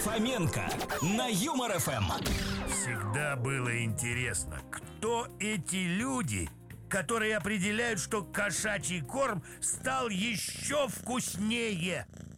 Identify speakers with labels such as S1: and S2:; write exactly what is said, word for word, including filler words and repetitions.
S1: Фоменко на Юмор эф эм.
S2: Всегда было интересно, кто эти люди, которые определяют, что кошачий корм стал еще вкуснее.